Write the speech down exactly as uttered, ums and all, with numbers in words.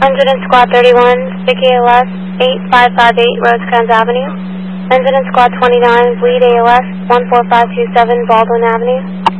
Incident Squad thirty-one, sticky A L S, eight five five eight Rosecrans Avenue. Incident Squad twenty-nine, bleed A L S, one four five two seven Baldwin Avenue.